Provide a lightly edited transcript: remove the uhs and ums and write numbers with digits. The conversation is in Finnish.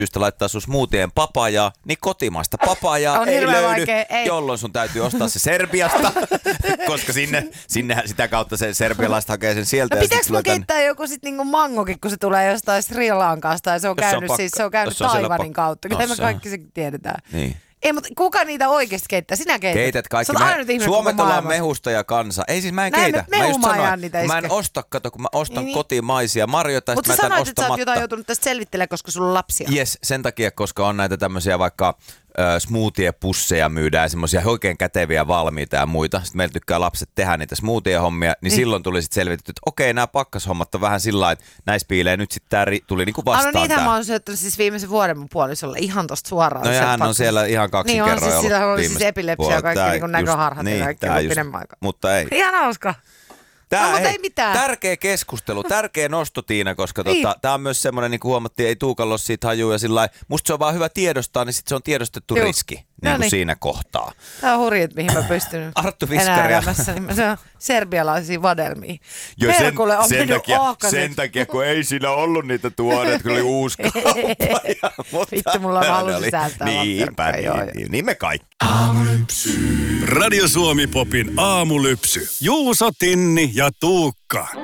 syystä laittaa sun smoothien papajaa, niin kotimaista papajaa ei löydy, jolloin sun täytyy ostaa se Serbiasta, koska sinnehän sitä kautta se serbialaista hakee sen sieltä. No pitääkö mun keittää joku sit niinku mangokin, kun se tulee jostain Sri Lankasta ja se on käynyt Taiwanin kautta. Kyllä me kaikki se tiedetään. Niin. Ei, mutta kuka niitä oikeasti keittää? Sinä keität. Keität kaikki. Suomet ollaan mehustaja kansa. Ei siis mä en keitä. Mä just sanoin, mä en osta, kun mä ostan kotimaisia marjoita. Mutta sä sanoit, että sä oot jotain joutunut tästä selvittelemään, koska sulla on lapsia. Jes, sen takia, koska on näitä tämmöisiä vaikka smoothie-pusseja myydään, semmoisia oikein käteviä valmiita ja muita. Sitten meillä tykkää lapset tehdä niitä smoothie-hommia, niin silloin tuli sitten selvitetty, että okei, nämä pakkashommat on vähän sillä lailla, että näissä piilee nyt sitten tämä tuli niinku vastaan. No niitähän mä oon syöttänyt siis viimeisen vuoden mun puolisolle ihan tosta suoraan. No ja hän on siellä ihan 2 kerroja ollut. Niin on, siis sillä on siis epilepsia ja kaikki niin näköharhat ja kaikki pidemmän aikaa. Mutta ei. Ihan hauska. Mutta ei mitään. Tärkeä keskustelu, tärkeä nosto Tiina, koska tää on myös semmoinen, niin kuin huomattiin, ei Tuukalla ole siitä hajua ja sillä musta se on vaan hyvä tiedostaa, niin sit se on tiedostettu riski niin kuin siinä kohtaa. Tää on hurjat, mihin mä pystyn Arttu Viskari. niin se on serbialaisia vadelmia. Jo sen takia, kun ei siinä ollut niitä tuoreet, kun oli uusi kauppa. Vittu, mulla on halusi säästää. Niinpä, niin me kaikki. Radio Suomi Popin aamulypsy. Juuso, Tinni ja Tuukka.